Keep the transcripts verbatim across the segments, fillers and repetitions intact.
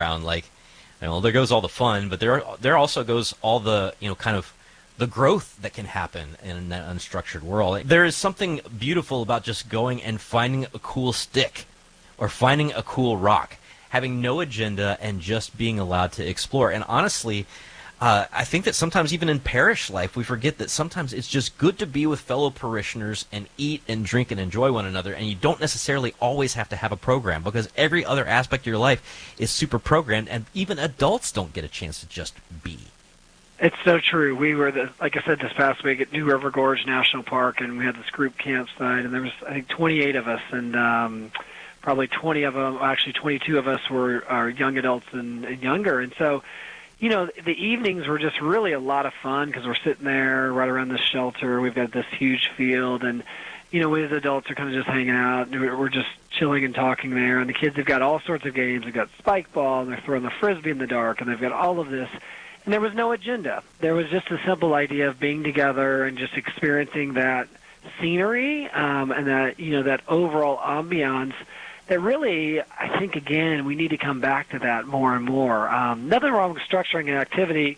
playground, like, you know, there goes all the fun, but there there also goes all the, you know, kind of the growth that can happen in that unstructured world. There is something beautiful about just going and finding a cool stick or finding a cool rock, having no agenda and just being allowed to explore. And honestly, uh, I think that sometimes even in parish life, we forget that sometimes it's just good to be with fellow parishioners and eat and drink and enjoy one another. And you don't necessarily always have to have a program, because every other aspect of your life is super programmed, and even adults don't get a chance to just be. It's so true. We were, the, like I said, this past week at New River Gorge National Park, and we had this group campsite, and there was, I think, twenty-eight of us, and um, probably twenty of them, actually twenty-two of us were are young adults and, and younger. And so, you know, the evenings were just really a lot of fun because we're sitting there right around this shelter. We've got this huge field, and, you know, we as adults are kind of just hanging out. And we're just chilling and talking there. And the kids have got all sorts of games. They've got spike ball, and they're throwing the Frisbee in the dark, and they've got all of this. And there was no agenda. There was just a simple idea of being together and just experiencing that scenery um, and that, you know, that overall ambiance that really, I think, again, we need to come back to that more and more. Um, nothing wrong with structuring an activity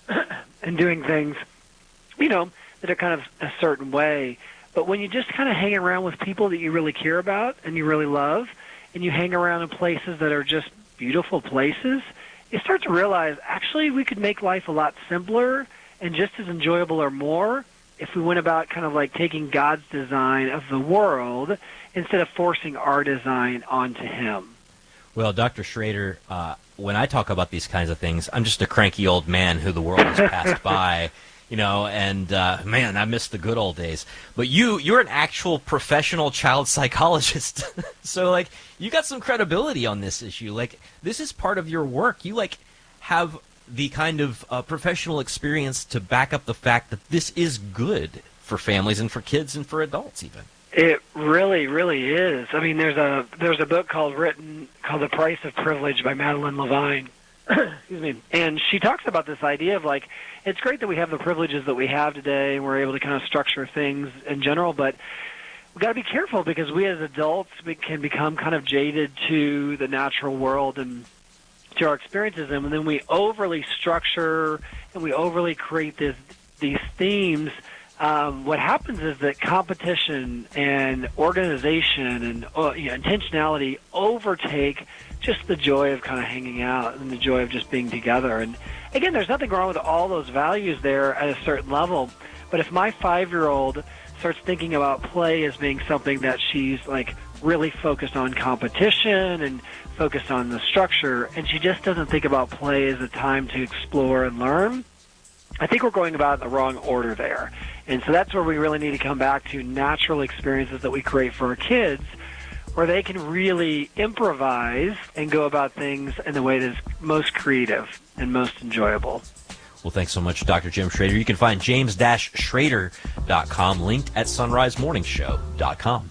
and doing things, you know, that are kind of a certain way. But when you just kind of hang around with people that you really care about and you really love, and you hang around in places that are just beautiful places, you start to realize, actually, we could make life a lot simpler and just as enjoyable or more if we went about kind of like taking God's design of the world instead of forcing our design onto him. Well, Doctor Schrader, uh, when I talk about these kinds of things, I'm just a cranky old man who the world has passed by, you know, and, uh, man, I miss the good old days. But you, you're an actual professional child psychologist. So, like, you got some credibility on this issue. Like, this is part of your work. You, like, have the kind of uh, professional experience to back up the fact that this is good for families and for kids and for adults even. It really, really is. I mean, there's a there's a book called written called The Price of Privilege by Madeline Levine. Excuse me. And she talks about this idea of, like, it's great that we have the privileges that we have today and we're able to kind of structure things in general, but we've got to be careful because we as adults we can become kind of jaded to the natural world and to our experiences, and then we overly structure and we overly create this, these themes. Um, what happens is that competition and organization and uh, you know, intentionality overtake just the joy of kind of hanging out and the joy of just being together. And again, there's nothing wrong with all those values there at a certain level. But if my five-year-old starts thinking about play as being something that she's like really focused on competition and focused on the structure, and she just doesn't think about play as a time to explore and learn, I think we're going about it in the wrong order there. And so that's where we really need to come back to natural experiences that we create for our kids, where they can really improvise and go about things in the way that is most creative and most enjoyable. Well, thanks so much, Doctor Jim Schrader. You can find james dash schrader dot com, linked at sunrise morning show dot com.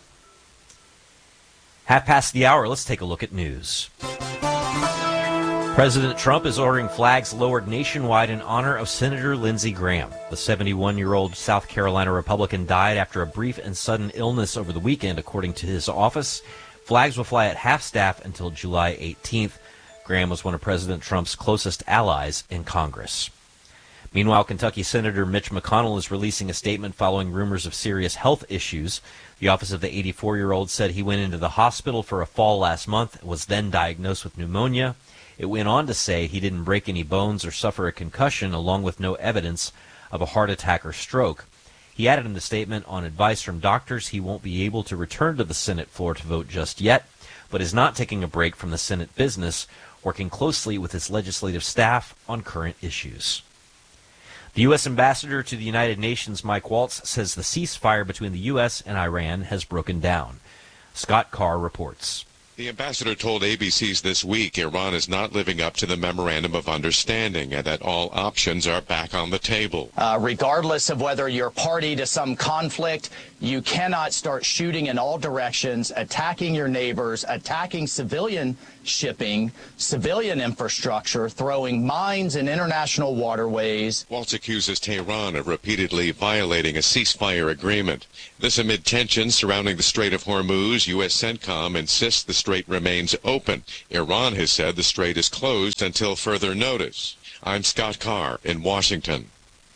Half past the hour, let's take a look at news. President Trump is ordering flags lowered nationwide in honor of Senator Lindsey Graham. The seventy-one-year-old South Carolina Republican died after a brief and sudden illness over the weekend, according to his office. Flags will fly at half-staff until July eighteenth. Graham was one of President Trump's closest allies in Congress. Meanwhile, Kentucky Senator Mitch McConnell is releasing a statement following rumors of serious health issues. The office of the eighty-four-year-old said he went into the hospital for a fall last month and was then diagnosed with pneumonia. It went on to say he didn't break any bones or suffer a concussion, along with no evidence of a heart attack or stroke. He added in the statement, on advice from doctors, he won't be able to return to the Senate floor to vote just yet, but is not taking a break from the Senate business, working closely with his legislative staff on current issues. The U S ambassador to the United Nations, Mike Waltz, says the ceasefire between the U S and Iran has broken down. Scott Carr reports. The ambassador told A B C's This Week Iran is not living up to the Memorandum of Understanding and that all options are back on the table. Uh, regardless of whether you're party to some conflict, you cannot start shooting in all directions, attacking your neighbors, attacking civilian shipping, civilian infrastructure, throwing mines in international waterways. Waltz accuses Tehran of repeatedly violating a ceasefire agreement. This amid tensions surrounding the Strait of Hormuz. U S CENTCOM insists the strait remains open. Iran has said the strait is closed until further notice. I'm Scott Carr in Washington.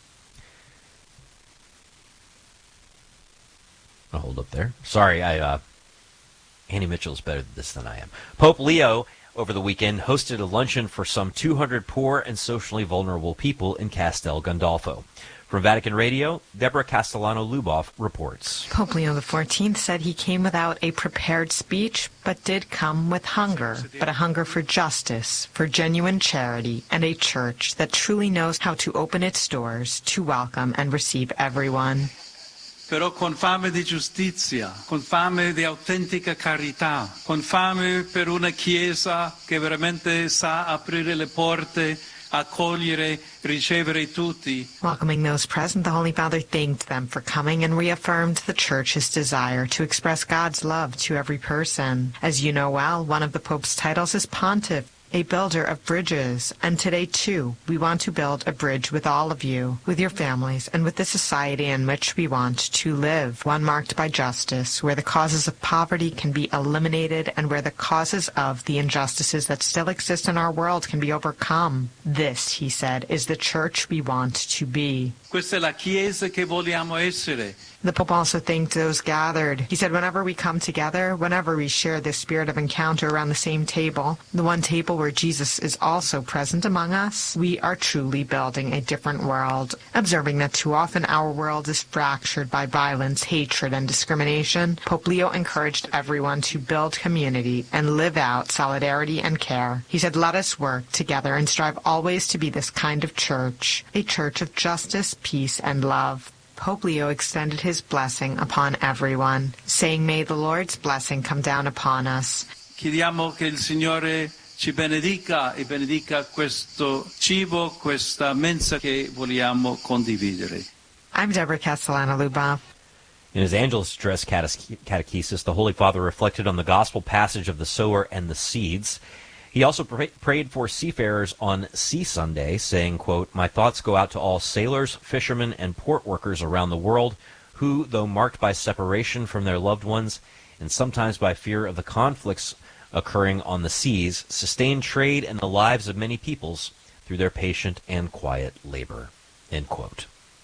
I'll hold up there. Sorry, I uh, Annie Mitchell's better at this than I am. Pope Leo, over the weekend, hosted a luncheon for some two hundred poor and socially vulnerable people in Castel Gandolfo. From Vatican Radio, Deborah Castellano-Luboff reports. Pope Leo the fourteenth said he came without a prepared speech, but did come with hunger, but a hunger for justice, for genuine charity, and a church that truly knows how to open its doors to welcome and receive everyone. Però con fame di giustizia, con fame di autentica carità, con fame per una Chiesa che veramente sa aprire le porte, accogliere, ricevere tutti. Welcoming those present, the Holy Father thanked them for coming and reaffirmed the Church's desire to express God's love to every person. As you know well, one of the Pope's titles is Pontiff, a builder of bridges. And today, too, we want to build a bridge with all of you, with your families, and with the society in which we want to live, one marked by justice, where the causes of poverty can be eliminated and where the causes of the injustices that still exist in our world can be overcome. This, he said, is the Church we want to be. Questa è la Chiesa che vogliamo essere. The Pope also thanked those gathered. He said, whenever we come together, whenever we share this spirit of encounter around the same table, the one table where Jesus is also present among us, we are truly building a different world. Observing that too often our world is fractured by violence, hatred, and discrimination, Pope Leo encouraged everyone to build community and live out solidarity and care. He said, let us work together and strive always to be this kind of church, a church of justice, peace, and love. Pope Leo extended his blessing upon everyone, saying, may the Lord's blessing come down upon us. Chiediamo che il Signore ci benedica e benedica questo cibo, questa mensa che vogliamo condividere. I'm Deborah Castellano-Luboff. In his Angelus Address catechesis, the Holy Father reflected on the gospel passage of the sower and the seeds. He also pray- prayed for seafarers on Sea Sunday, saying, quote, my thoughts go out to all sailors, fishermen, and port workers around the world who, though marked by separation from their loved ones and sometimes by fear of the conflicts occurring on the seas, sustain trade and the lives of many peoples through their patient and quiet labor, end quote.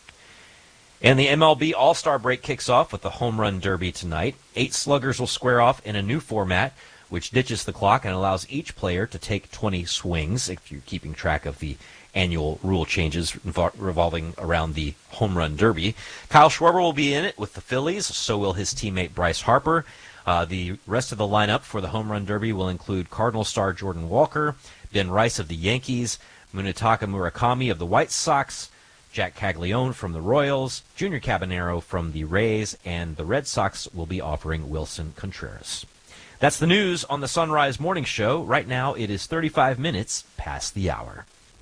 And the M L B All-Star break kicks off with the Home Run Derby tonight. Eight sluggers will square off in a new format, which ditches the clock and allows each player to take twenty swings, if you're keeping track of the annual rule changes revolving around the Home Run Derby. Kyle Schwarber will be in it with the Phillies, so will his teammate Bryce Harper. Uh, the rest of the lineup for the Home Run Derby will include Cardinal star Jordan Walker, Ben Rice of the Yankees, Munetaka Murakami of the White Sox, Jack Caglione from the Royals, Junior Cabanero from the Rays, and the Red Sox will be offering Wilson Contreras. That's the news on the Sunrise Morning Show. Right now, it is thirty-five minutes past the hour.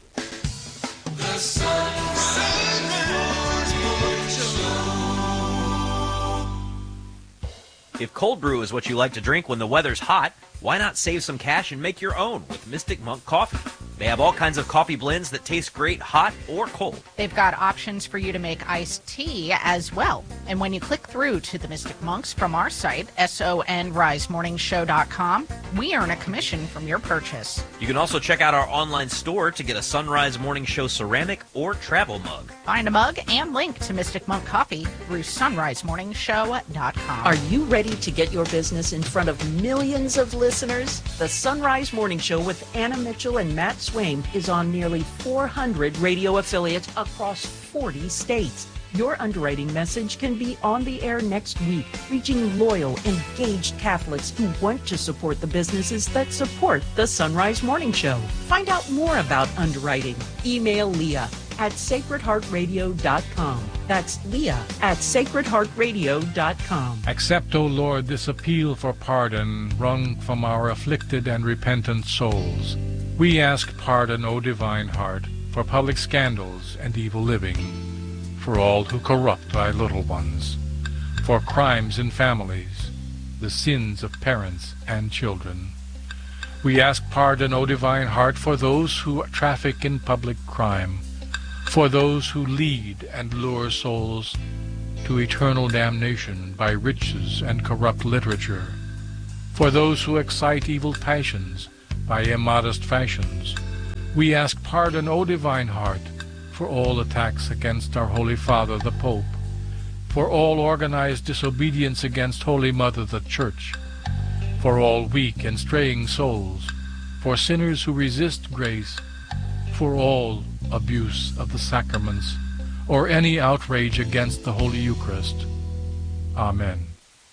The Sunrise Morning Show. If cold brew is what you like to drink when the weather's hot, why not save some cash and make your own with Mystic Monk Coffee? They have all kinds of coffee blends that taste great hot or cold. They've got options for you to make iced tea as well. And when you click through to the Mystic Monks from our site, sonrise morning show dot com, we earn a commission from your purchase. You can also check out our online store to get a Sunrise Morning Show ceramic or travel mug. Find a mug and link to Mystic Monk Coffee through sunrise morning show dot com. Are you ready to get your business in front of millions of listeners? The Sunrise Morning Show with Anna Mitchell and Matt Swaim is on nearly four hundred radio affiliates across forty states. Your underwriting message can be on the air next week, reaching loyal, engaged Catholics who want to support the businesses that support the Sunrise Morning Show. Find out more about underwriting. Email Leah at sacred heart radio dot com. That's Leah at sacred heart radio dot com. Accept, O Lord, this appeal for pardon wrung from our afflicted and repentant souls. We ask pardon, O Divine Heart, for public scandals and evil living, for all who corrupt thy little ones, for crimes in families, the sins of parents and children. We ask pardon, O Divine Heart, for those who traffic in public crime, for those who lead and lure souls to eternal damnation by riches and corrupt literature, For those who excite evil passions by immodest fashions, we ask pardon, O Divine Heart, for all attacks against our Holy Father the Pope, for all organized disobedience against Holy Mother the Church, for all weak and straying souls, for sinners who resist grace, for all abuse of the sacraments, or any outrage against the Holy Eucharist. Amen.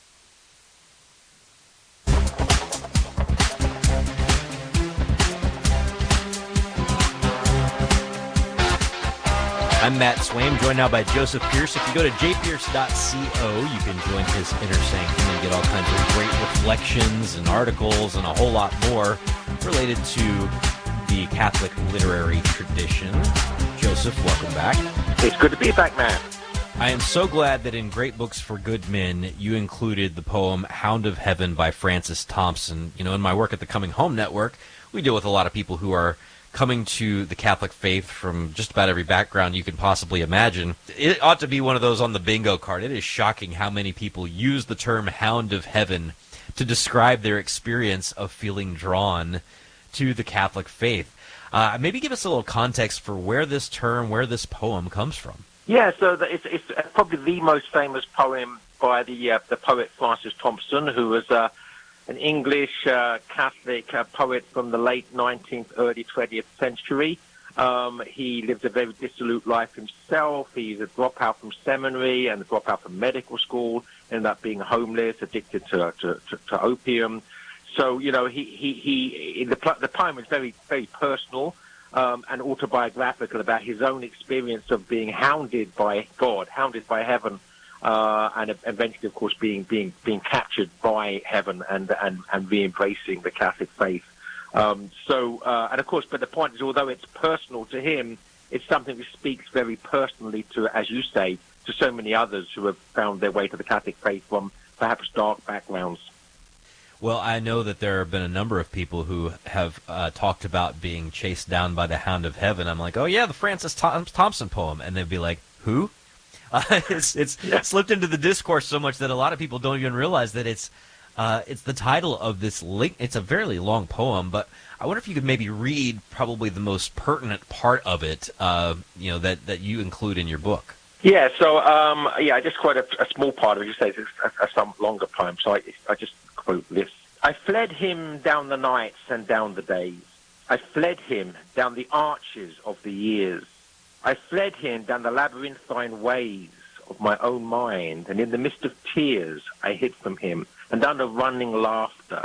I'm Matt Swaim, joined now by Joseph Pearce. If you go to j pierce dot co, you can join his inner sanctum and get all kinds of great reflections and articles and a whole lot more related to the Catholic literary tradition. Joseph, welcome back. It's good to be back, Matt. I am so glad that in Great Books for Good Men, you included the poem Hound of Heaven by Francis Thompson. You know, in my work at the Coming Home Network, we deal with a lot of people who are coming to the Catholic faith from just about every background you can possibly imagine. It ought to be one of those on the bingo card. It is shocking how many people use the term Hound of Heaven to describe their experience of feeling drawn to the Catholic faith. Uh, maybe give us a little context for where this term, where this poem comes from. Yeah, so the, it's, it's probably the most famous poem by the uh, the poet Francis Thompson, who was uh, an English uh, Catholic uh, poet from the late nineteenth, early twentieth century. Um, he lived a very dissolute life himself. He's a dropout from seminary and a dropout from medical school, ended up being homeless, addicted to, to, to, to opium. So, you know, he, he, he the, the poem is very, very personal um, and autobiographical about his own experience of being hounded by God, hounded by heaven, Uh, and eventually, of course, being being being captured by heaven and and and re-embracing the Catholic faith. Um, so, uh, and of course, but the point is, although it's personal to him, it's something that speaks very personally to, as you say, to so many others who have found their way to the Catholic faith from perhaps dark backgrounds. Well, I know that there have been a number of people who have uh, talked about being chased down by the Hound of Heaven. I'm like, oh yeah, the Francis Thompson poem, and they'd be like, who? Uh, it's it's yeah. slipped into the discourse so much that a lot of people don't even realize that it's uh, it's the title of this link. It's a very long poem, but I wonder if you could maybe read probably the most pertinent part of it, uh, you know, that, that you include in your book. Yeah, so um, yeah, I just quote a, a small part of it. You say it's a, a some longer poem, so I, I just quote this: I fled him down the nights and down the days. I fled him down the arches of the years. I fled him down the labyrinthine ways of my own mind, and in the mist of tears I hid from him, and under running laughter.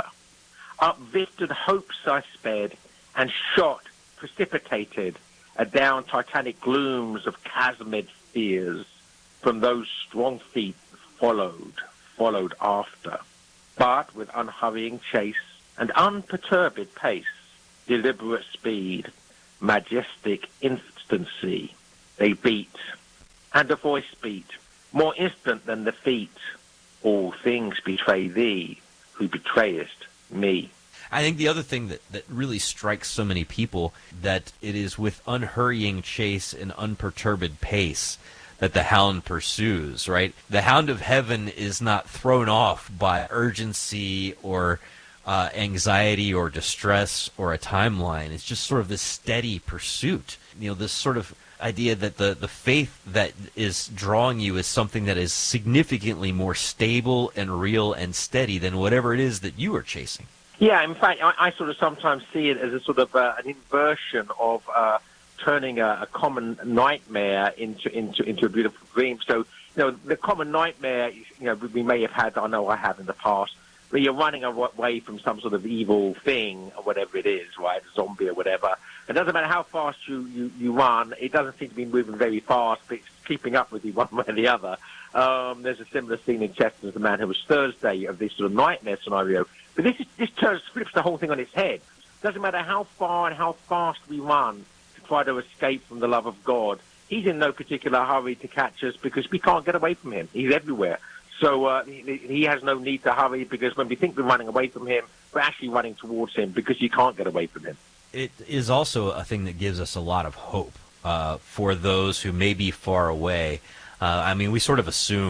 Up vivid hopes I sped, and shot, precipitated, adown titanic glooms of chasmed fears. From those strong feet followed, followed after. But with unhurrying chase, and unperturbed pace, deliberate speed, majestic instancy, they beat, and a voice beat, more instant than the feet. All things betray thee, who betrayest me. I think the other thing that, that really strikes so many people, that it is with unhurrying chase and unperturbed pace that the hound pursues, right? The Hound of Heaven is not thrown off by urgency or uh, anxiety or distress or a timeline. It's just sort of this steady pursuit. You know, this sort of idea that the, the faith that is drawing you is something that is significantly more stable and real and steady than whatever it is that you are chasing. Yeah, in fact, I, I sort of sometimes see it as a sort of uh, an inversion of uh, turning a, a common nightmare into, into into a beautiful dream. So, you know, the common nightmare, you know, we may have had, I know I have in the past, where you're running away from some sort of evil thing or whatever it is, right, a zombie or whatever. It doesn't matter how fast you, you, you run, it doesn't seem to be moving very fast, but it's keeping up with you one way or the other. Um, there's a similar scene in Chesterton's The Man Who Was Thursday of this sort of nightmare scenario. But this, is, this turns, flips the whole thing on its head. It doesn't matter how far and how fast we run to try to escape from the love of God. He's in no particular hurry to catch us because we can't get away from him. He's everywhere. So uh, he, he has no need to hurry, because when we think we're running away from him, we're actually running towards him because you can't get away from him. It is also a thing that gives us a lot of hope uh, for those who may be far away. Uh, I mean, we sort of assume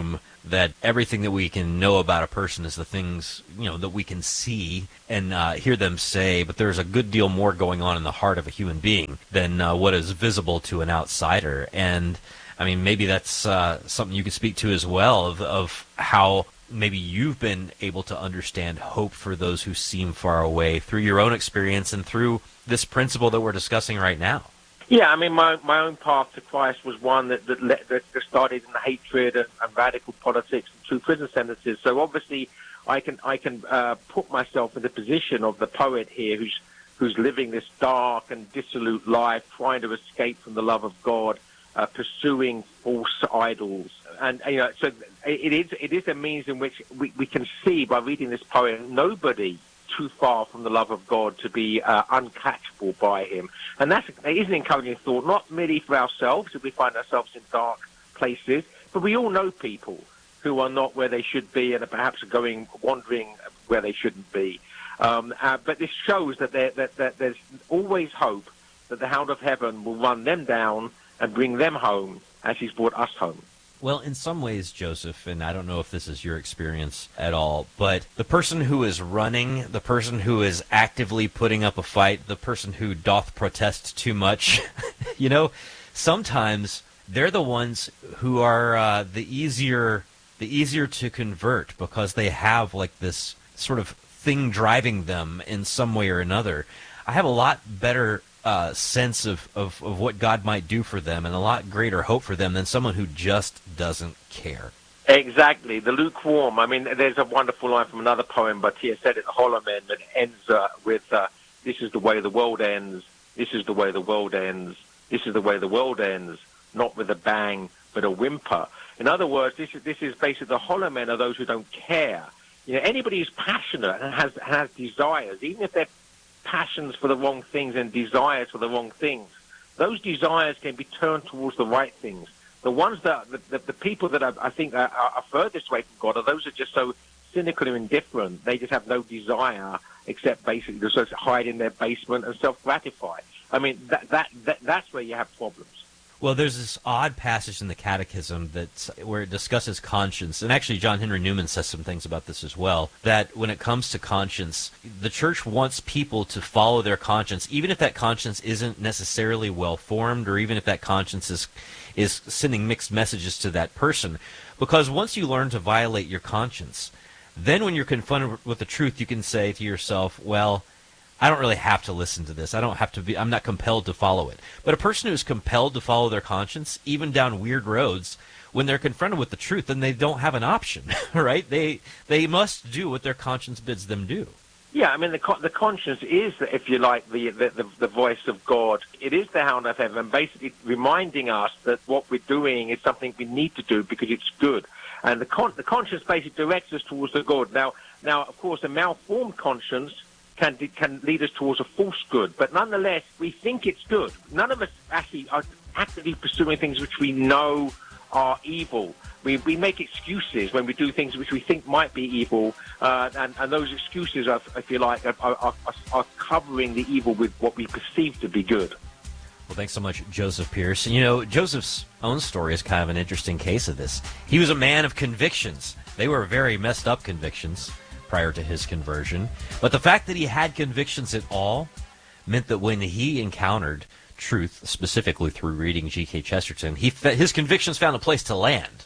that everything that we can know about a person is the things, you know, that we can see and uh, hear them say, but there's a good deal more going on in the heart of a human being than uh, what is visible to an outsider. And, I mean, maybe that's uh, something you could speak to as well, of, of how maybe you've been able to understand hope for those who seem far away through your own experience and through this principle that we're discussing right now. Yeah, I mean, my my own path to Christ was one that that, let, that started in hatred and, and radical politics and true prison sentences. So obviously, I can I can uh, put myself in the position of the poet here, who's who's living this dark and dissolute life, trying to escape from the love of God, uh, pursuing false idols, and you know, so it is it is a means in which we, we can see by reading this poem nobody too far from the love of God to be uh, uncatchable by him. And that's, it is an encouraging thought, not merely for ourselves if we find ourselves in dark places, but we all know people who are not where they should be and are perhaps going wandering where they shouldn't be. Um, uh, but this shows that, there, that, that there's always hope that the Hound of Heaven will run them down and bring them home as he's brought us home. Well, in some ways, Joseph, and I don't know if this is your experience at all, but the person who is running, the person who is actively putting up a fight, the person who doth protest too much, you know, sometimes they're the ones who are uh, the easier, the easier to convert because they have like this sort of thing driving them in some way or another. I have a lot better Uh, sense of, of, of what God might do for them and a lot greater hope for them than someone who just doesn't care. Exactly, the lukewarm. I mean, there's a wonderful line from another poem by T S Eliot, The Hollow Men, that ends uh, with, uh, this is the way the world ends, this is the way the world ends, this is the way the world ends, not with a bang, but a whimper. In other words, this is, this is basically the hollow men are those who don't care. You know, anybody who's passionate and has, has desires, even if they're passions for the wrong things and desires for the wrong things, those desires can be turned towards the right things. The ones that, the, the, the people that are, I think are, are furthest away from God are those who are just so cynical and indifferent. They just have no desire except basically to just hide in their basement and self-gratify. I mean, that, that, that that's where you have problems. Well, there's this odd passage in the Catechism that's, where it discusses conscience, and actually John Henry Newman says some things about this as well, that when it comes to conscience, the Church wants people to follow their conscience, even if that conscience isn't necessarily well-formed, or even if that conscience is, is sending mixed messages to that person. Because once you learn to violate your conscience, then when you're confronted with the truth, you can say to yourself, well, I don't really have to listen to this. I don't have to be, I'm not compelled to follow it. But a person who's compelled to follow their conscience, even down weird roads, when they're confronted with the truth, then they don't have an option, right? They they must do what their conscience bids them do. Yeah, I mean, the the conscience is, if you like, the, the, the, the voice of God. It is the Hound of Heaven, basically reminding us that what we're doing is something we need to do because it's good. And the, con- the conscience basically directs us towards the good. Now, now, of course, a malformed conscience Can, can lead us towards a false good. But nonetheless, we think it's good. None of us actually are actively pursuing things which we know are evil. We, we make excuses when we do things which we think might be evil, uh, and, and those excuses, are, if you like, are, are, are covering the evil with what we perceive to be good. Well, thanks so much, Joseph Pearce. And, you know, Joseph's own story is kind of an interesting case of this. He was a man of convictions. They were very messed up convictions prior to his conversion. But the fact that he had convictions at all meant that when he encountered truth, specifically through reading G K Chesterton, he his convictions found a place to land.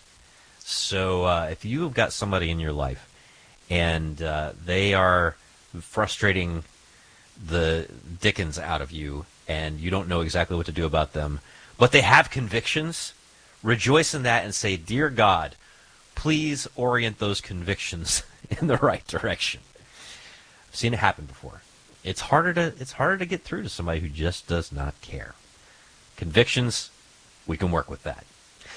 So uh, if you've got somebody in your life and uh, they are frustrating the dickens out of you and you don't know exactly what to do about them, but they have convictions, rejoice in that and say, Dear God, please orient those convictions in the right direction. I've seen it happen before. It's harder to it's harder to get through to somebody who just does not care. Convictions, we can work with that.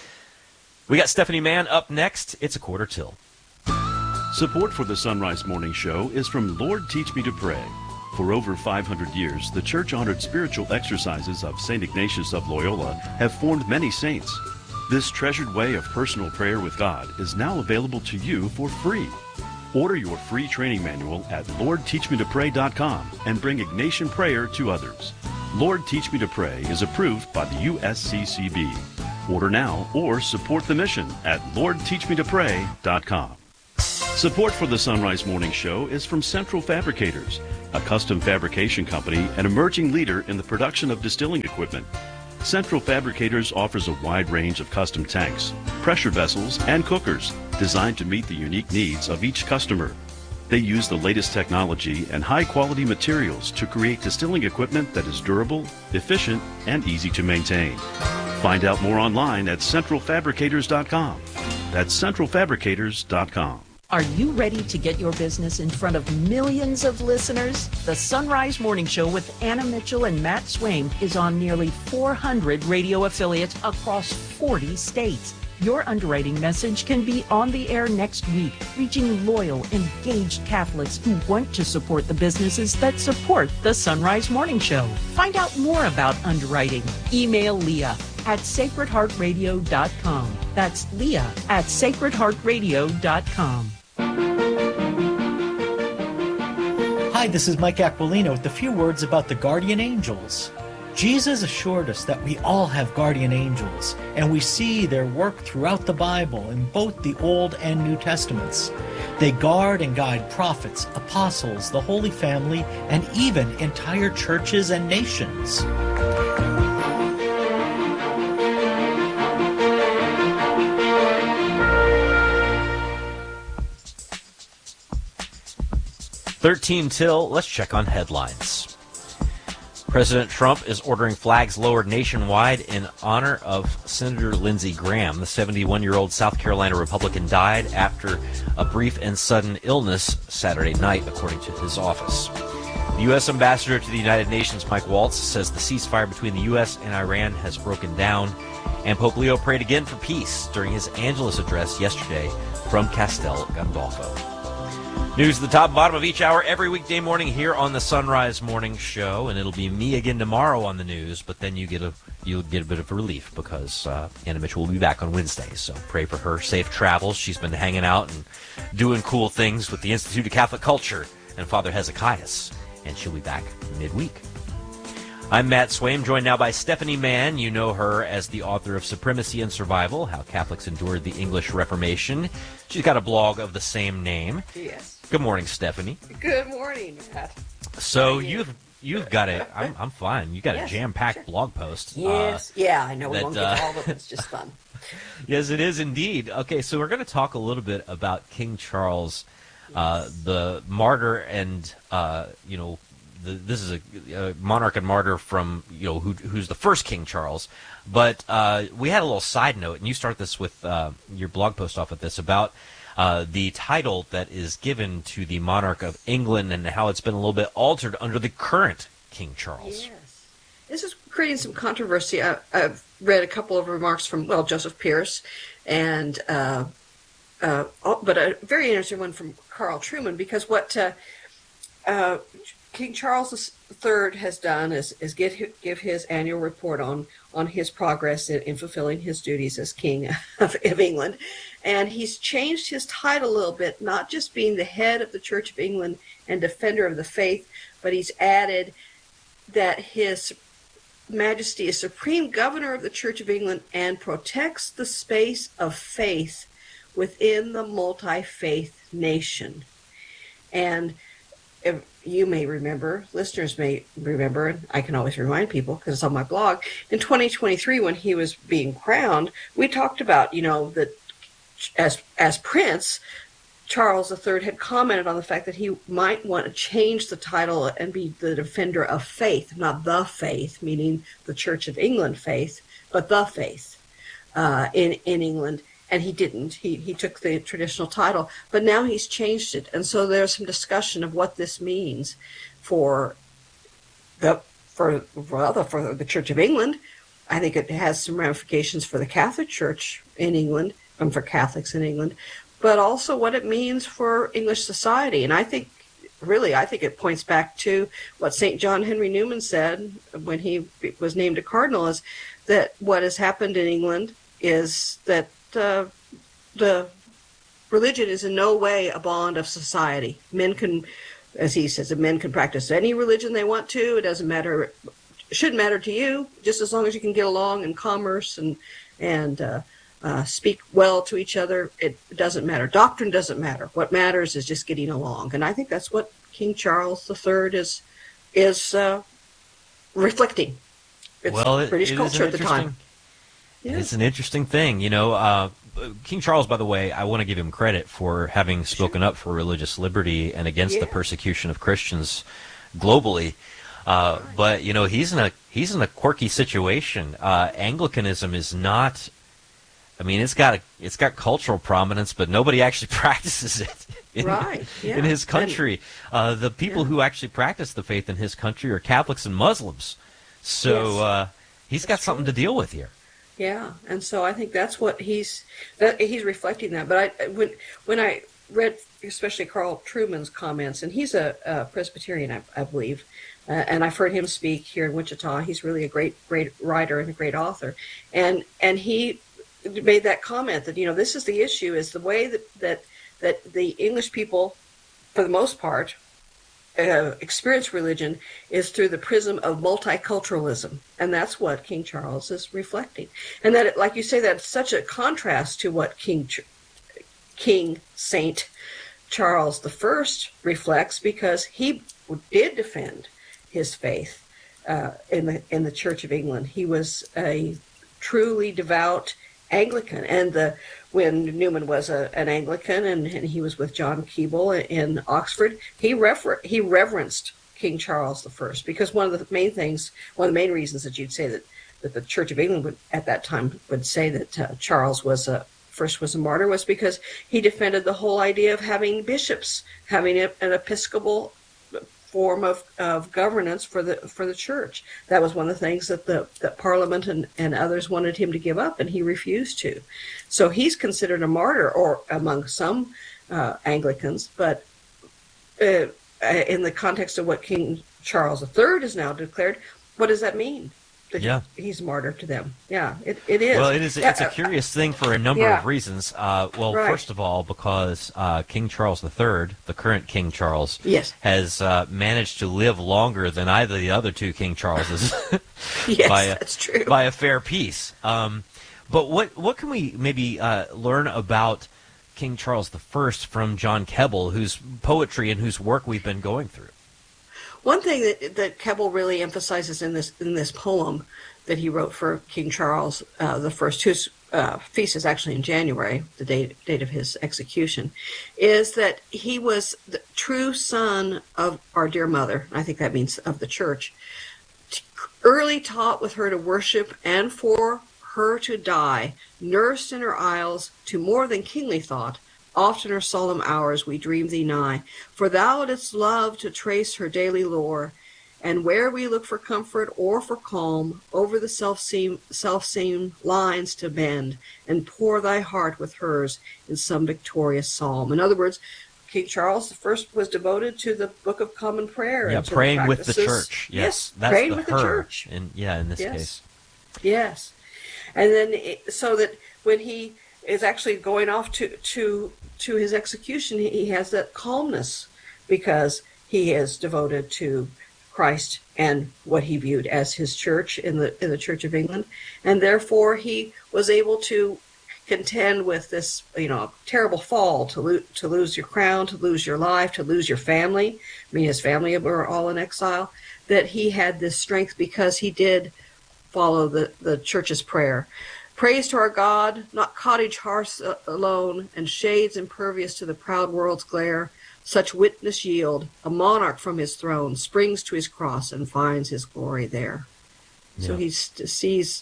We got Stephanie Mann up next. It's a quarter till. Support for the Sunrise Morning Show is from Lord Teach Me to Pray. For over five hundred years, the church-honored spiritual exercises of Saint Ignatius of Loyola have formed many saints. This treasured way of personal prayer with God is now available to you for free. Order your free training manual at lord teach me to pray dot com and bring Ignatian prayer to others. Lord Teach Me to Pray is approved by the U S C C B. Order now or support the mission at lord teach me to pray dot com. Support for the Sunrise Morning Show is from Central Fabricators, a custom fabrication company and emerging leader in the production of distilling equipment. Central Fabricators offers a wide range of custom tanks, pressure vessels, and cookers designed to meet the unique needs of each customer. They use the latest technology and high-quality materials to create distilling equipment that is durable, efficient, and easy to maintain. Find out more online at central fabricators dot com. That's central fabricators dot com. Are you ready to get your business in front of millions of listeners? The Sunrise Morning Show with Anna Mitchell and Matt Swaim is on nearly four hundred radio affiliates across forty states. Your underwriting message can be on the air next week, reaching loyal, engaged Catholics who want to support the businesses that support the Sunrise Morning Show. Find out more about underwriting. Email Leah at sacred heart radio dot com. That's Leah at sacred heart radio dot com. Hi, this is Mike Aquilino with a few words about the guardian angels. Jesus assured us that we all have guardian angels, and we see their work throughout the Bible in both the Old and New Testaments. They guard and guide prophets, apostles, the Holy Family, and even entire churches and nations. thirteen till, let's check on headlines. President Trump is ordering flags lowered nationwide in honor of Senator Lindsey Graham. The seventy-one-year-old South Carolina Republican died after a brief and sudden illness Saturday night, according to his office. The U S ambassador to the United Nations, Mike Waltz, says the ceasefire between the U S and Iran has broken down, and Pope Leo prayed again for peace during his Angelus address yesterday from Castel Gandolfo. News at the top and bottom of each hour every weekday morning here on the Sunrise Morning Show, and it'll be me again tomorrow on the news. But then you get a you'll get a bit of a relief because uh, Anna Mitchell will be back on Wednesday. So pray for her safe travels. She's been hanging out and doing cool things with the Institute of Catholic Culture and Father Hezekias, and she'll be back midweek. I'm Matt Swaim, joined now by Stephanie Mann. You know her as the author of Supremacy and Survival, How Catholics Endured the English Reformation. She's got a blog of the same name. Yes. Good morning, Stephanie. Good morning, Matt. So you've you've got a I'm I'm fine. You got Yes, a jam-packed sure. blog post. Yes. uh, yeah, I know we that, won't uh, get to all of it. It's just fun. Yes, it is indeed. Okay, so we're going to talk a little bit about King Charles, uh, the martyr, and uh, you know, the, this is a, a monarch and martyr from you know who, who's the first King Charles. But uh, we had a little side note, and you start this with uh, your blog post off of this about uh, the title that is given to the monarch of England and how it's been a little bit altered under the current King Charles. Yes. This is creating some controversy. I, I've read a couple of remarks from, well, Joseph Pierce, and uh, uh, but a very interesting one from Carl Trueman, because what uh, uh, King Charles the Third has done is, is give, give his annual report on, on his progress in, in fulfilling his duties as King of, of England. And he's changed his title a little bit, not just being the head of the Church of England and defender of the faith, but he's added that his Majesty is Supreme Governor of the Church of England and protects the space of faith within the multi-faith nation. And if you may remember, listeners may remember, and I can always remind people because it's on my blog, in twenty twenty-three when he was being crowned, we talked about, you know, that as as Prince, Charles the Third had commented on the fact that he might want to change the title and be the defender of faith, not the faith, meaning the Church of England faith, but the faith uh, in, in England. And he didn't. He he took the traditional title, but now he's changed it. And so there's some discussion of what this means for the for rather for the Church of England. I think it has some ramifications for the Catholic Church in England and for Catholics in England, but also what it means for English society. And I think, really, I think it points back to what Saint John Henry Newman said when he was named a cardinal, is that what has happened in England is that uh, the religion is in no way a bond of society. Men can, as he says, men can practice any religion they want to. It doesn't matter shouldn't matter to you, just as long as you can get along in commerce and and uh, uh, speak well to each other. It doesn't matter. Doctrine doesn't matter. What matters is just getting along. And I think that's what King Charles the Third is is uh, reflecting. It's well, it, British it culture at the time. Yeah. It's an interesting thing, you know. Uh, King Charles, by the way, I want to give him credit for having spoken up for religious liberty and against Yeah. the persecution of Christians globally. Uh, but you know, he's in a he's in a quirky situation. Uh, Anglicanism is not. I mean, it's got a, it's got cultural prominence, but nobody actually practices it in, Right, yeah. in his country. Uh, the people Yeah. who actually practice the faith in his country are Catholics and Muslims. So Yes. uh, he's got something to deal with here. Yeah, and so I think that's what he's that he's reflecting that. But I when when I read especially Carl Trueman's comments, and he's a, a Presbyterian, I, I believe, uh, and I've heard him speak here in Wichita. He's really a great great writer and a great author, and and he made that comment that you know this is the issue is the way that that that the English people, for the most part, Uh, experience religion is through the prism of multiculturalism, and that's what King Charles is reflecting. And that, it, like you say, that's such a contrast to what King Ch- King Saint Charles the First reflects, because he did defend his faith uh, in the in the Church of England. He was a truly devout Anglican, and the when Newman was a, an Anglican and, and he was with John Keble in Oxford, he refer, he reverenced King Charles the First, because one of the main things, one of the main reasons that you'd say that, that the Church of England would at that time would say that uh, Charles was a first was a martyr was because he defended the whole idea of having bishops, having a, an episcopal form of, of governance for the for the church. That was one of the things that the that Parliament and, and others wanted him to give up, and he refused to. So he's considered a martyr, or among some uh, Anglicans, but uh, in the context of what King Charles the Third has now declared, what does that mean? That Yeah. he's a martyr to them. Yeah, it, it is. Well, it is. It's a Uh, curious thing for a number yeah. of reasons. Uh, well, Right. first of all, because uh, King Charles the Third, the current King Charles, Yes. has uh, managed to live longer than either of the other two King Charleses. Yes, by a, that's true. By a fair piece. Um, but what what can we maybe uh, learn about King Charles the First from John Keble, whose poetry and whose work we've been going through? One thing that that Keble really emphasizes in this in this poem that he wrote for King Charles uh, the First, whose uh, feast is actually in January, the date date of his execution, is that he was the true son of our dear mother. I think that means of the church. Early taught with her to worship, and for her to die, nursed in her isles to more than kingly thought. Oftener solemn hours we dream thee nigh, for thou didst love to trace her daily lore, and where we look for comfort or for calm, over the self-same, self-same lines to bend, and pour thy heart with hers in some victorious psalm. In other words, King Charles the First was devoted to the Book of Common Prayer. Yeah, and to praying the with the practices. church. Yes, Yes, that's praying the with her. the church. In, yeah, in this Yes. case. Yes. And then, it, so that when he is actually going off to, to, to his execution, he, he has that calmness because he is devoted to Christ and what he viewed as his church in the in the Church of England. And therefore, he was able to contend with this, you know, terrible fall, to, lo- to lose your crown, to lose your life, to lose your family. I mean, his family were all in exile. That he had this strength because he did follow the, the church's prayer. Praise to our God, not cottage hearths alone, and shades impervious to the proud world's glare. Such witness yield, a monarch from his throne springs to his cross and finds his glory there. So Yeah. he st- sees,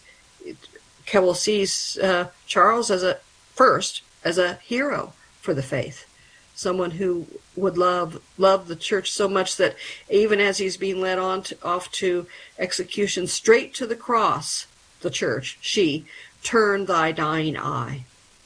Keble sees uh, Charles as a, first, as a hero for the faith. Someone who would love love the church so much that even as he's being led on to, off to execution, straight to the cross, the church, she, turn thy dying eye.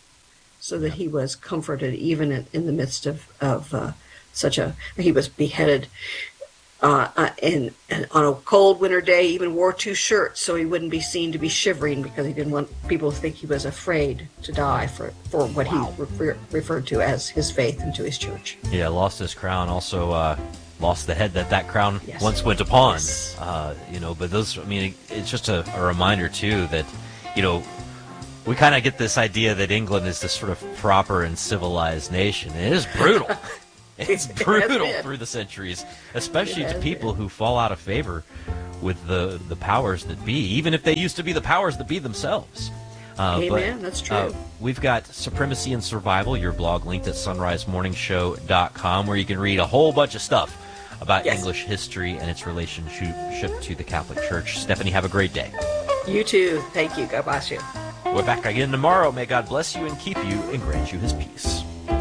So that he was comforted even in, in the midst of, of uh, such a, he was beheaded uh, uh, and, and on a cold winter day, even wore two shirts so he wouldn't be seen to be shivering, because he didn't want people to think he was afraid to die for, for what he refer, referred to as his faith and to his church. Yeah, lost his crown. Also, uh, lost the head that that crown Yes. once went upon. Yes. Uh, you know, but those, I mean, it's just a, a reminder, too, that, you know, we kind of get this idea that England is this sort of proper and civilized nation. It is brutal. It's brutal through the centuries, especially to people who fall out of favor with the, the powers that be, even if they used to be the powers that be themselves. Uh, Amen, but, that's true. Uh, we've got Supremacy and Survival, your blog linked at sunrise morning show dot com, where you can read a whole bunch of stuff about Yes. English history and its relationship to the Catholic Church. Stephanie, have a great day. You too. Thank you. God bless you. We're back again tomorrow. May God bless you and keep you and grant you his peace.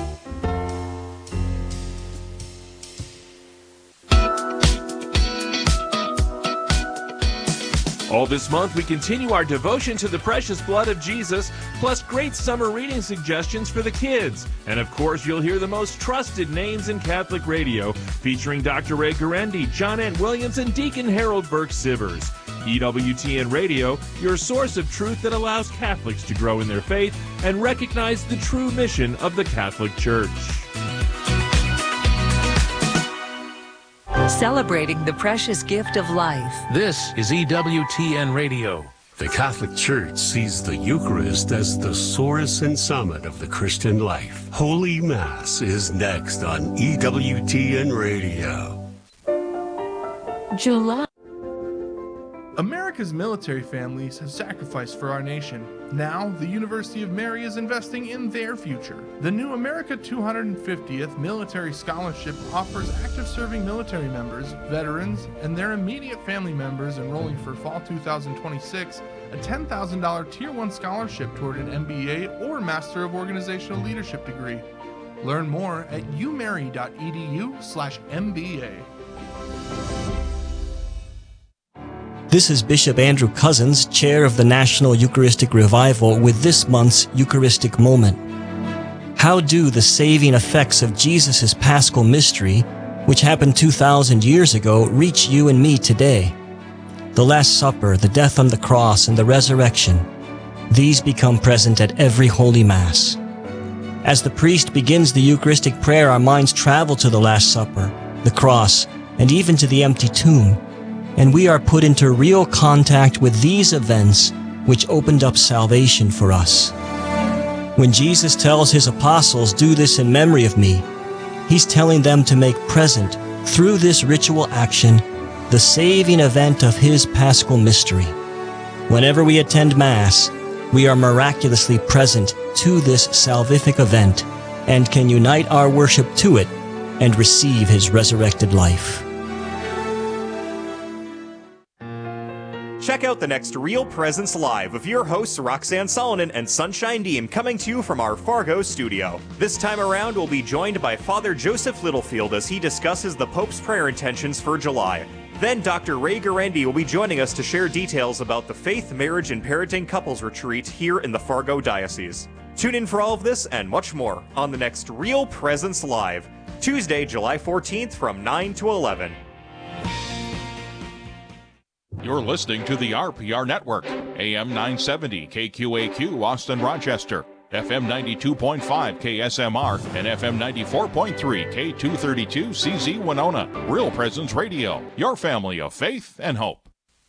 All this month, we continue our devotion to the precious blood of Jesus, plus great summer reading suggestions for the kids. And of course, you'll hear the most trusted names in Catholic radio, featuring Doctor Ray Guarendi, John Ant Williams, and Deacon Harold Burke-Sivers. E W T N Radio, your source of truth that allows Catholics to grow in their faith and recognize the true mission of the Catholic Church. Celebrating the precious gift of life. This is E W T N Radio. The Catholic Church sees the Eucharist as the source and summit of the Christian life. Holy Mass is next on E W T N Radio. July. America's military families have sacrificed for our nation. Now, the University of Mary is investing in their future. The new America two hundred fiftieth Military Scholarship offers active serving military members, veterans, and their immediate family members enrolling for fall two thousand twenty-six a ten thousand dollars Tier one scholarship toward an M B A or Master of Organizational Leadership degree. Learn more at umary.edu slash MBA. This is Bishop Andrew Cousins, Chair of the National Eucharistic Revival, with this month's Eucharistic Moment. How do the saving effects of Jesus' Paschal Mystery, which happened two thousand years ago, reach you and me today? The Last Supper, the death on the cross, and the resurrection, these become present at every Holy Mass. As the priest begins the Eucharistic prayer, our minds travel to the Last Supper, the cross, and even to the empty tomb. And we are put into real contact with these events which opened up salvation for us. When Jesus tells his apostles, "Do this in memory of me," he's telling them to make present, through this ritual action, the saving event of his Paschal Mystery. Whenever we attend Mass, we are miraculously present to this salvific event and can unite our worship to it and receive his resurrected life. Check out the next Real Presence Live with your hosts Roxanne Solonen and Sunshine Deem, coming to you from our Fargo studio. This time around, we'll be joined by Father Joseph Littlefield as he discusses the Pope's prayer intentions for July. Then Doctor Ray Guarendi will be joining us to share details about the Faith, Marriage, and Parenting Couples Retreat here in the Fargo Diocese. Tune in for all of this and much more on the next Real Presence Live, Tuesday, July fourteenth from nine to eleven. You're listening to the R P R Network, A M nine seventy K Q A Q Austin Rochester, F M ninety-two point five K S M R, and F M ninety-four point three K two thirty-two C Z Winona. Real Presence Radio, your family of faith and hope.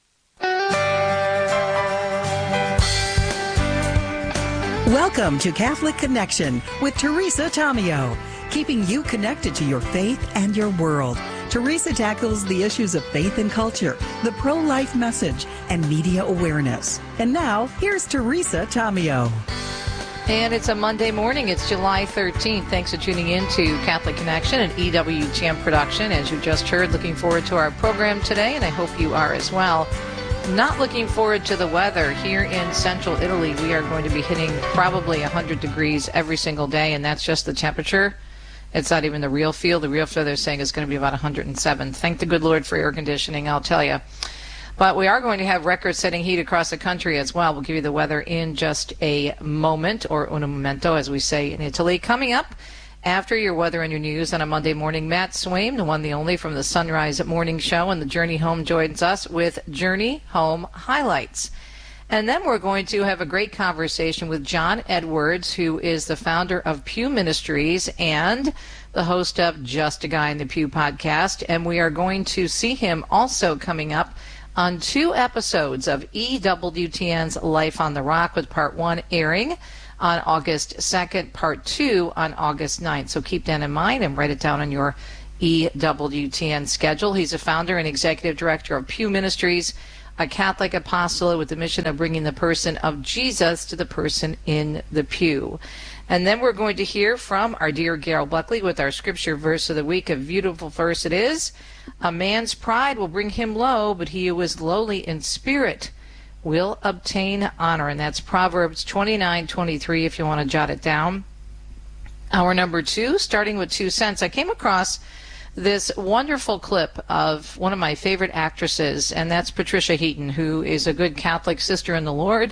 Welcome to Catholic Connection with Teresa Tomeo, keeping you connected to your faith and your world. Teresa tackles the issues of faith and culture, the pro-life message, and media awareness. And now, here's Teresa Tomeo. And it's a Monday morning. It's July thirteenth. Thanks for tuning in to Catholic Connection, an E W T M production. As you just heard, looking forward to our program today, and I hope you are as well. Not looking forward to the weather. Here in central Italy, we are going to be hitting probably one hundred degrees every single day, and that's just the temperature. It's not even the real feel. The real feel they're saying is going to be about one hundred seven. Thank the good Lord for air conditioning, I'll tell you. But we are going to have record-setting heat across the country as well. We'll give you the weather in just a moment, or un momento, as we say in Italy. Coming up after your weather and your news on a Monday morning, Matt Swaim, the one, the only, from the Sunrise Morning Show and the Journey Home, joins us with Journey Home Highlights. And then we're going to have a great conversation with John Edwards, who is the founder of Pew Ministries and the host of Just a Guy in the Pew podcast. And we are going to see him also coming up on two episodes of E W T N's Life on the Rock, with part one airing on August second, part two on August ninth. So keep that in mind and write it down on your E W T N schedule. He's a founder and executive director of Pew Ministries, a Catholic apostolate with the mission of bringing the person of Jesus to the person in the pew. And then we're going to hear from our dear Gail Buckley with our scripture verse of the week. A beautiful verse it is. A man's pride will bring him low, but he who is lowly in spirit will obtain honor. And that's Proverbs twenty-nine twenty-three if you want to jot it down. Hour number two, starting with two cents. I came across this wonderful clip of one of my favorite actresses, and that's Patricia Heaton, who is a good Catholic sister in the Lord.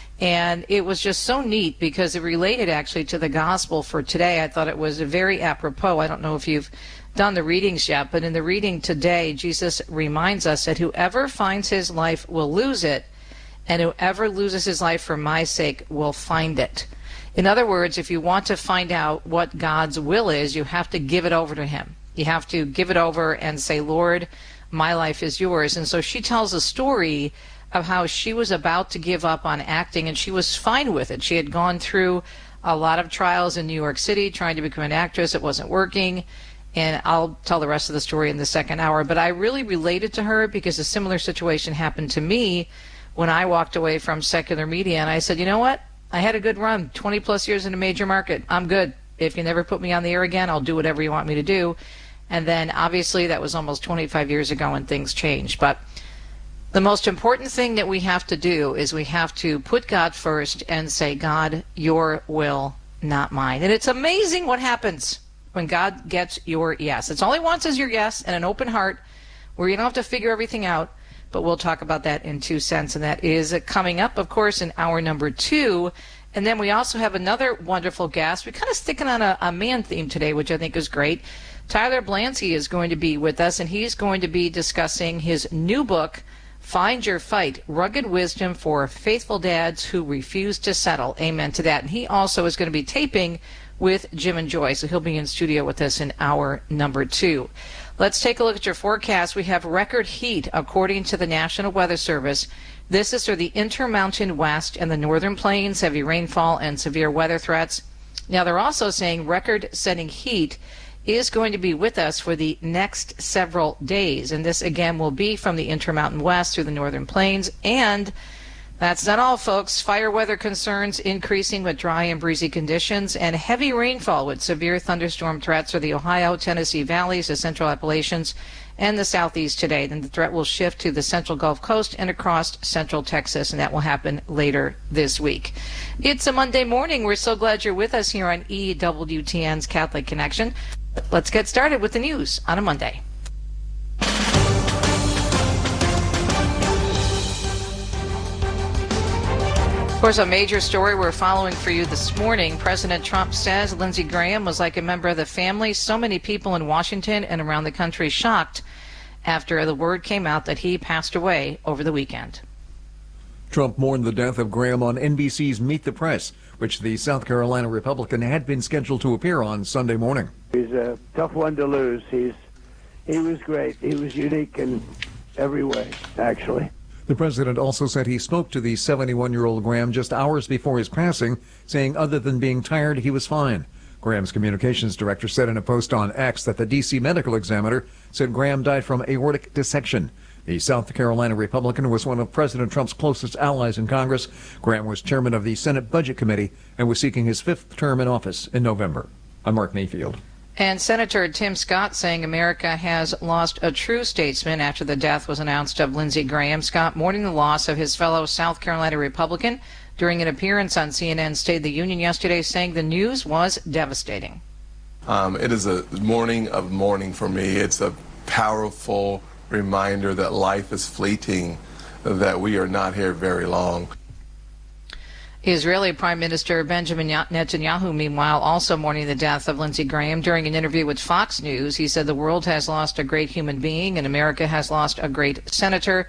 And it was just so neat because it related actually to the gospel for today. I thought it was very apropos. I don't know if you've done the readings yet, but in the reading today, Jesus reminds us that whoever finds his life will lose it, and whoever loses his life for my sake will find it. In other words, if you want to find out what God's will is, you have to give it over to him. You have to give it over and say, Lord, my life is yours. And so she tells a story of how she was about to give up on acting, and she was fine with it. She had gone through a lot of trials in New York City trying to become an actress. It wasn't working. And I'll tell the rest of the story in the second hour. But I really related to her because a similar situation happened to me when I walked away from secular media. And I said, you know what? I had a good run, twenty plus years in a major market. I'm good. If you never put me on the air again, I'll do whatever you want me to do. And then obviously that was almost twenty-five years ago and things changed. But the most important thing that we have to do is we have to put God first and say, God, your will, not mine. And it's amazing what happens when God gets your yes. It's all he wants is your yes and an open heart where you don't have to figure everything out. But we'll talk about that in two cents. And that is coming up, of course, in hour number two. And then we also have another wonderful guest. We're kind of sticking on a, a man theme today, which I think is great. Tyler Blansky is going to be with us, and he's going to be discussing his new book, Find Your Fight, Rugged Wisdom for Faithful Dads Who Refuse to Settle. Amen to that. And he also is going to be taping with Jim and Joy, so he'll be in studio with us in hour number two. Let's take a look at your forecast. We have record heat according to the National Weather Service. This is for the Intermountain West and the Northern Plains, heavy rainfall and severe weather threats. Now they're also saying record-setting heat is going to be with us for the next several days. And this, again, will be from the Intermountain West through the Northern Plains. And that's not all, folks. Fire weather concerns increasing with dry and breezy conditions and heavy rainfall with severe thunderstorm threats for the Ohio, Tennessee valleys, the Central Appalachians, and the Southeast today. Then the threat will shift to the Central Gulf Coast and across Central Texas, and that will happen later this week. It's a Monday morning. We're so glad you're with us here on E W T N's Catholic Connection. Let's get started with the news on a Monday. Of course, a major story we're following for you this morning. President Trump says Lindsey Graham was like a member of the family. So many people in Washington and around the country shocked after the word came out that he passed away over the weekend. Trump mourned the death of Graham on N B C's Meet the Press, which the South Carolina Republican had been scheduled to appear on Sunday morning. He's a tough one to lose. He's he was great. He was unique in every way, actually. The president also said he spoke to the seventy-one-year-old Graham just hours before his passing, saying other than being tired, he was fine. Graham's communications director said in a post on X that the D C medical examiner said Graham died from aortic dissection. The South Carolina Republican was one of President Trump's closest allies in Congress. Graham was chairman of the Senate Budget Committee and was seeking his fifth term in office in November. I'm Mark Mayfield. And Senator Tim Scott saying America has lost a true statesman after the death was announced of Lindsey Graham. Scott mourning the loss of his fellow South Carolina Republican during an appearance on C N N's State of the Union yesterday, saying the news was devastating. Um, it is a morning of mourning for me. It's a powerful reminder that life is fleeting, that we are not here very long. Israeli Prime Minister Benjamin Netanyahu, meanwhile, also mourning the death of Lindsey Graham. During an interview with Fox News, he said the world has lost a great human being and America has lost a great senator.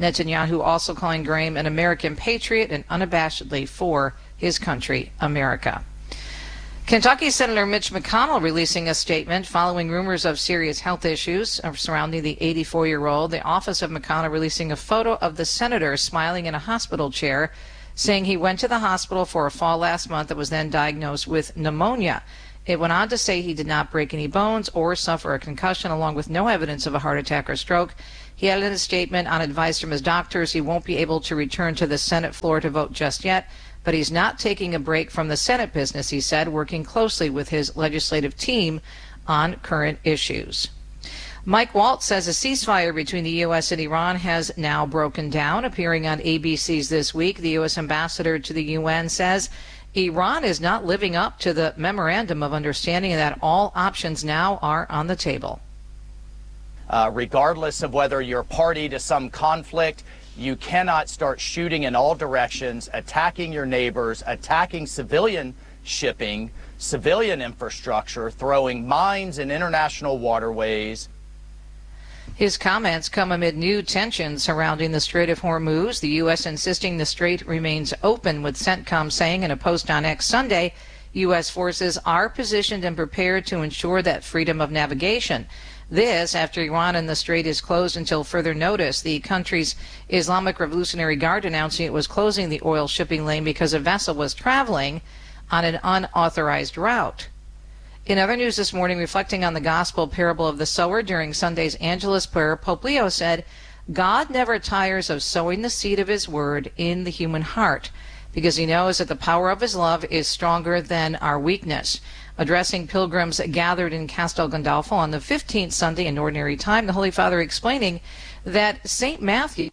Netanyahu also calling Graham an American patriot and unabashedly for his country, America. Kentucky Senator Mitch McConnell releasing a statement following rumors of serious health issues surrounding the eighty-four-year-old. The office of McConnell releasing a photo of the senator smiling in a hospital chair, saying he went to the hospital for a fall last month that was then diagnosed with pneumonia. It went on to say he did not break any bones or suffer a concussion, along with no evidence of a heart attack or stroke. He added in a statement, on advice from his doctors, he won't be able to return to the Senate floor to vote just yet, but he's not taking a break from the Senate business, he said, working closely with his legislative team on current issues. Mike Waltz says a ceasefire between the U S and Iran has now broken down. Appearing on A B C's This Week, the U S ambassador to the U N says Iran is not living up to the memorandum of understanding and that all options now are on the table. Uh, regardless of whether you're party to some conflict, you cannot start shooting in all directions, attacking your neighbors, attacking civilian shipping, civilian infrastructure, throwing mines in international waterways. His comments come amid new tensions surrounding the Strait of Hormuz, the U S insisting the strait remains open, with CENTCOM saying in a post on X Sunday, U S forces are positioned and prepared to ensure that freedom of navigation. This after Iran and the strait is closed until further notice. The country's Islamic Revolutionary Guard announcing it was closing the oil shipping lane because a vessel was traveling on an unauthorized route. In other news this morning, reflecting on the gospel parable of the sower during Sunday's Angelus prayer, Pope Leo said, God never tires of sowing the seed of his word in the human heart, because he knows that the power of his love is stronger than our weakness. Addressing pilgrims gathered in Castel Gandolfo on the fifteenth Sunday in Ordinary Time, the Holy Father explaining that Saint Matthew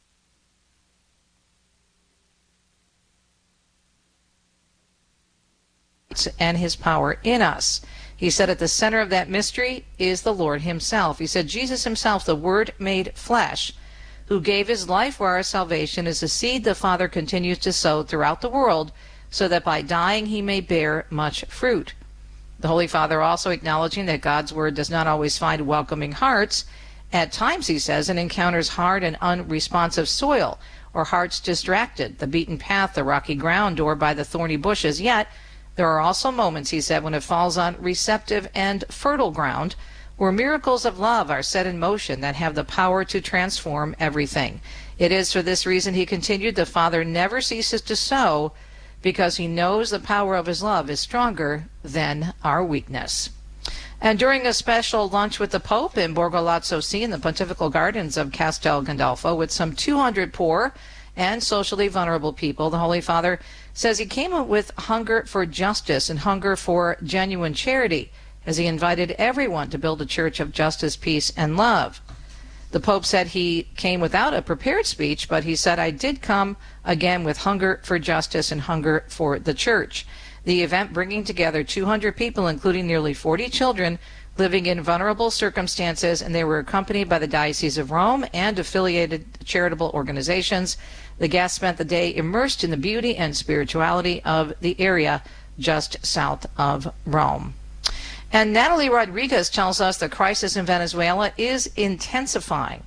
and his power in us. He said at the center of that mystery is the Lord himself. He said Jesus himself, the Word made flesh, who gave his life for our salvation, is the seed the Father continues to sow throughout the world, so that by dying he may bear much fruit. The Holy Father also acknowledging that God's Word does not always find welcoming hearts. At times, he says, it encounters hard and unresponsive soil, or hearts distracted, the beaten path, the rocky ground, or by the thorny bushes. Yet, there are also moments, he said, when it falls on receptive and fertile ground, where miracles of love are set in motion that have the power to transform everything. It is for this reason, he continued, the Father never ceases to sow, because he knows the power of his love is stronger than our weakness. And during a special lunch with the Pope in Borgo Lazzo Sea in the Pontifical Gardens of Castel Gandolfo with some two hundred poor and socially vulnerable people, the Holy Father says he came with hunger for justice and hunger for genuine charity, as he invited everyone to build a church of justice, peace, and love. The Pope said he came without a prepared speech, but he said, I did come again with hunger for justice and hunger for the church. The event bringing together two hundred people, including nearly forty children, living in vulnerable circumstances, and they were accompanied by the Diocese of Rome and affiliated charitable organizations. The guests spent the day immersed in the beauty and spirituality of the area just south of Rome. And Natalie Rodriguez tells us the crisis in Venezuela is intensifying.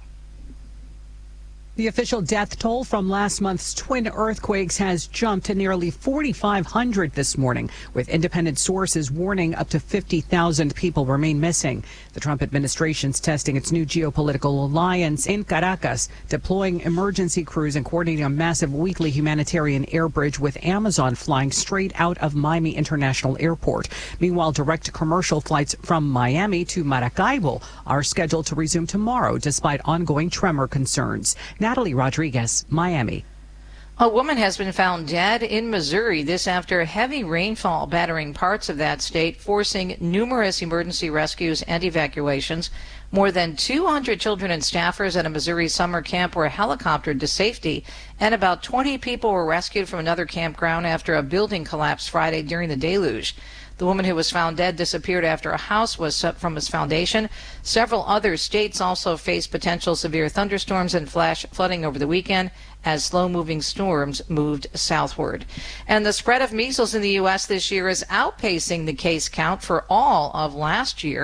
The official death toll from last month's twin earthquakes has jumped to nearly forty-five hundred this morning, with independent sources warning up to fifty thousand people remain missing. The Trump administration's testing its new geopolitical alliance in Caracas, deploying emergency crews and coordinating a massive weekly humanitarian air bridge with Amazon flying straight out of Miami International Airport. Meanwhile, direct commercial flights from Miami to Maracaibo are scheduled to resume tomorrow despite ongoing tremor concerns. Natalie Rodriguez, Miami. A woman has been found dead in Missouri, this after heavy rainfall battering parts of that state, forcing numerous emergency rescues and evacuations. More than two hundred children and staffers at a Missouri summer camp were helicoptered to safety, and about twenty people were rescued from another campground after a building collapsed Friday during the deluge. The woman who was found dead disappeared after a house was set from its foundation. Several other states also faced potential severe thunderstorms and flash flooding over the weekend as slow-moving storms moved southward. And the spread of measles in the U S this year is outpacing the case count for all of last year.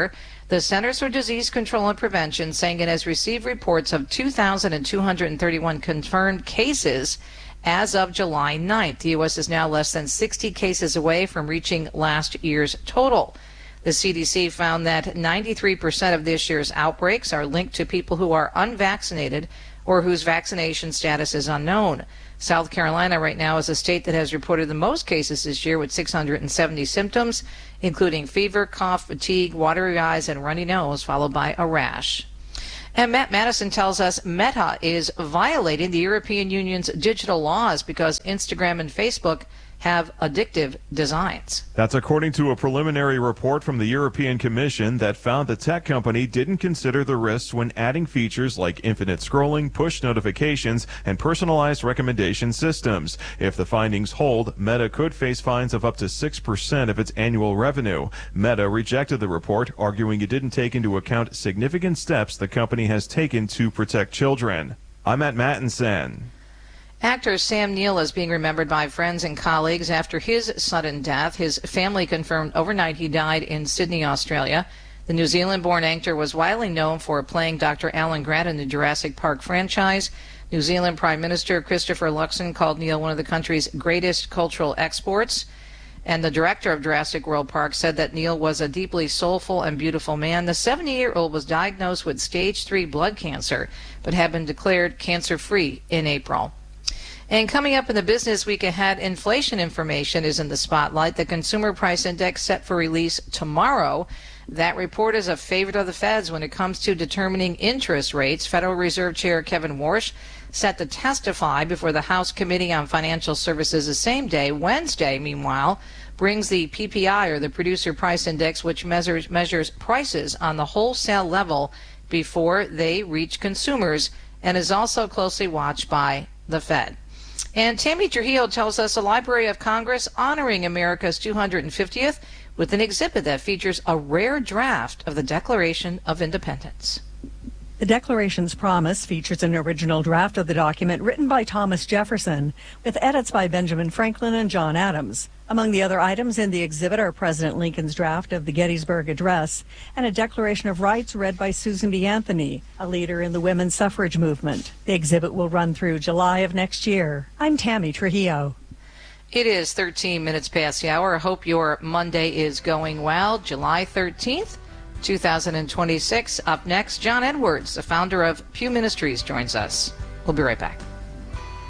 The Centers for Disease Control and Prevention saying it has received reports of two thousand two hundred thirty-one confirmed cases as of July ninth. The U S is now less than sixty cases away from reaching last year's total. The C D C found that ninety-three percent of this year's outbreaks are linked to people who are unvaccinated or whose vaccination status is unknown. South Carolina right now is a state that has reported the most cases this year with six hundred seventy symptoms, including fever, cough, fatigue, watery eyes, and runny nose, followed by a rash. And Matt Madison tells us Meta is violating the European Union's digital laws because Instagram and Facebook have addictive designs. That's according to a preliminary report from the European Commission that found the tech company didn't consider the risks when adding features like infinite scrolling, push notifications, and personalized recommendation systems. If the findings hold, Meta could face fines of up to six percent of its annual revenue. Meta rejected the report, arguing it didn't take into account significant steps the company has taken to protect children. I'm Matt Mattinson. Actor Sam Neill is being remembered by friends and colleagues after his sudden death. His family confirmed overnight he died in Sydney, Australia. The New Zealand-born actor was widely known for playing Doctor Alan Grant in the Jurassic Park franchise. New Zealand Prime Minister Christopher Luxon called Neill one of the country's greatest cultural exports. And the director of Jurassic World Park said that Neill was a deeply soulful and beautiful man. The seventy-year-old was diagnosed with stage three blood cancer, but had been declared cancer-free in April. And coming up in the business week ahead, inflation information is in the spotlight. The Consumer Price Index set for release tomorrow. That report is a favorite of the Feds when it comes to determining interest rates. Federal Reserve Chair Kevin Warsh set to testify before the House Committee on Financial Services the same day. Wednesday, meanwhile, brings the P P I, or the Producer Price Index, which measures, measures prices on the wholesale level before they reach consumers, and is also closely watched by the Fed. And Tammy Trujillo tells us the Library of Congress honoring America's two hundred fiftieth with an exhibit that features a rare draft of the Declaration of Independence. The Declaration's promise features an original draft of the document written by Thomas Jefferson, with edits by Benjamin Franklin and John Adams. Among the other items in the exhibit are President Lincoln's draft of the Gettysburg Address and a Declaration of Rights read by Susan B. Anthony, a leader in the women's suffrage movement. The exhibit will run through July of next year. I'm Tammy Trujillo. It is thirteen minutes past the hour. I hope your Monday is going well. July thirteenth, two thousand twenty-six. Up next, John Edwards, the founder of Pew Ministries, joins us. We'll be right back.